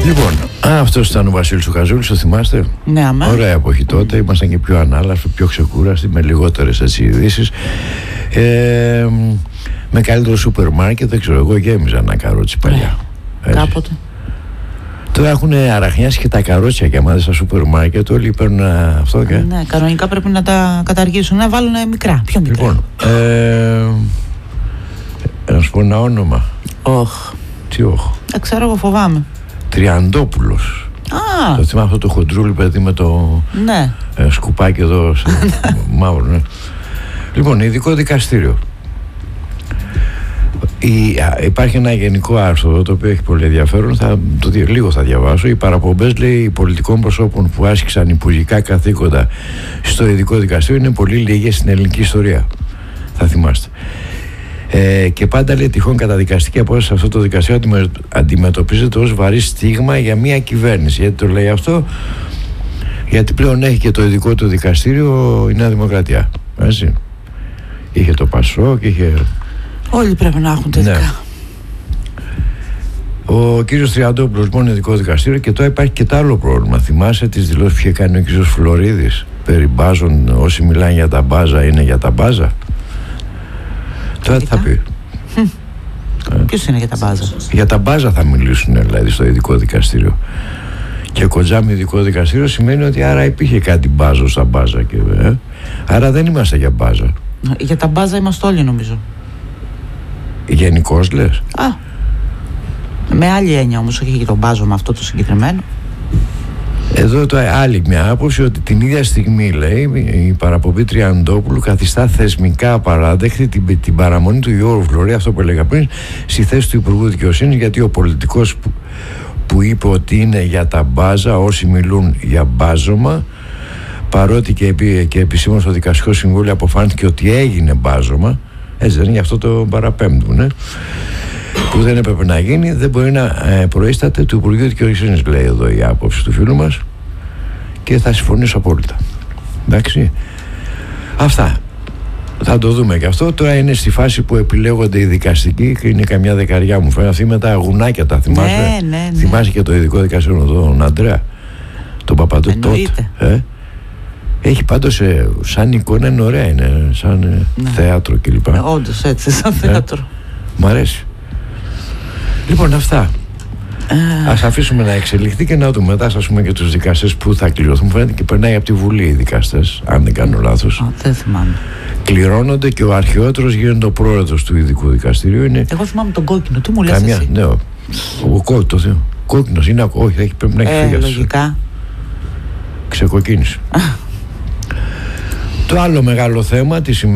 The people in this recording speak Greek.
Λοιπόν, αυτός ήταν ο Βασίλης ο Χαζούλης, το θυμάστε? Ναι, αμέ. Ωραία εποχή τότε, ήμασταν και πιο ανάλαφοι, πιο ξεκούραστοι, με λιγότερες έτσι ειδήσεις. Με καλύτερο σούπερ μάρκετ, δεν ξέρω, εγώ γέμιζα ένα καρότσι παλιά. Κάποτε. Τώρα έχουν αραχνιάσει και τα καρότσια και άμα δεις στα σούπερ μάρκετ όλοι παίρνουν αυτό και... Ναι, κανονικά πρέπει να τα καταργήσουν, να βάλουν μικρά, πιο μικρά. Λοιπόν, να σου πω ένα όνομα. Όχ. Τι όχ? Δεν ξέρω, εγώ φοβάμαι. Τριαντόπουλος. Α, Το θυμάμαι αυτό το χοντρούλι παιδί με το ναι. σκουπάκι εδώ μαύρο, ναι. Λοιπόν, ειδικό δικαστήριο. Υπάρχει ένα γενικό άρθρο εδώ, το οποίο έχει πολύ ενδιαφέρον, λίγο θα διαβάσω. Οι παραπομπές, λέει, πολιτικών προσώπων που άσκησαν υπουργικά καθήκοντα στο ειδικό δικαστήριο είναι πολύ λίγες στην ελληνική ιστορία, θα θυμάστε. Και πάντα, λέει, τυχόν καταδικαστική απόφαση σε αυτό το δικαστήριο αντιμετωπίζεται ως βαρύ στίγμα για μια κυβέρνηση. Γιατί το λέει αυτό? Γιατί πλέον έχει και το ειδικό του δικαστήριο η Νέα Δημοκρατία, έτσι. Είχε το Πασόκ, είχε... Όλοι πρέπει να έχουν τελικά. Ναι. Ο κύριος Τριαντόπουλος, μόνο ειδικό δικαστήριο. Και τώρα υπάρχει και το άλλο πρόβλημα. Θυμάσαι τις δηλώσεις που είχε κάνει ο κύριος Φλωρίδης περί μπάζων? Όσοι μιλάνε για τα μπάζα είναι για τα μπάζα. Τώρα τι θα πει? Ποιος είναι για τα μπάζα? Για τα μπάζα θα μιλήσουν, δηλαδή, στο ειδικό δικαστήριο. Και κοντζάμι ειδικό δικαστήριο σημαίνει ότι άρα υπήρχε κάτι μπάζο στα μπάζα και, άρα δεν είμαστε για μπάζα. Για τα μπάζα είμαστε όλοι, νομίζω. Γενικώς λες? Με άλλη έννοια όμως, όχι για τον μπάζο με αυτό το συγκεκριμένο. Εδώ το άλλη μια άποψη, ότι την ίδια στιγμή, λέει, η παραπομπή Τριαντόπουλου καθιστά θεσμικά απαράδεκτη την παραμονή του Γιώργου Φλωρή, αυτό που έλεγα πριν, στη θέση του Υπουργού Δικαιοσύνης, γιατί ο πολιτικός που είπε ότι είναι για τα μπάζα, όσοι μιλούν για μπάζωμα, παρότι και επισήμως στο Δικαστικό Συμβούλιο αποφάνθηκε ότι έγινε μπάζωμα, έτσι δεν είναι, γι' αυτό το παραπέμπτουνε, που δεν έπρεπε να γίνει, δεν μπορεί να προείσταται του Υπουργείου Δικαιοσύνης, λέει εδώ η άποψη του φίλου μας, και θα συμφωνήσω απόλυτα. Εντάξει, αυτά θα το δούμε και αυτό. Τώρα είναι στη φάση που επιλέγονται οι δικαστικοί και είναι καμιά δεκαριά, μου φαίνεται, αυτοί με τα γουνάκια, τα θυμάσαι? Ναι. Θυμάσαι και το ειδικό δικαστήριο, τον Αντρέα, τον Παπαντού τότε? Έχει πάντως σαν εικόνα, είναι ωραία, είναι σαν θέατρο κλπ. Όντως έτσι, σαν θέατρο. Μ' αρέσει. Λοιπόν, αυτά. Ας αφήσουμε να εξελιχθεί και να δούμε μετά, ας πούμε, και τους δικαστές που θα κληρωθούν. Φαίνεται και περνάει από τη Βουλή οι δικαστές, αν δεν κάνω λάθος. Δεν θυμάμαι. Κληρώνονται και ο αρχαιότερος γίνεται ο πρόεδρος του ειδικού δικαστηρίου. Είναι... Εγώ θυμάμαι τον κόκκινο, τι μου λες εσύ? Ναι, ο κόκκινος είναι, όχι, πρέπει να έχει φύγει. Λογικά. Ξεκοκκίνησε. Το άλλο μεγάλο θέμα της